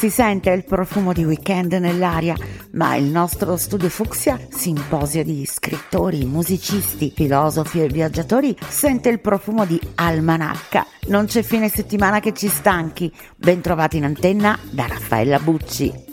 Si sente il profumo di weekend nell'aria, ma il nostro studio Fucsia, simposio di scrittori, musicisti, filosofi e viaggiatori, sente il profumo di almanacca. Non c'è fine settimana che ci stanchi. Ben trovati in antenna da Raffaella Bucci.